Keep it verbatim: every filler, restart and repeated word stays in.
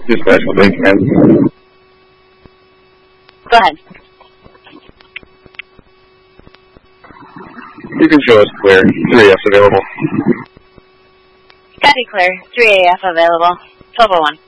Dispatch with Lincoln. Go ahead. You can show us clear. three F available. Scotty clear. three A F available. twelve oh one.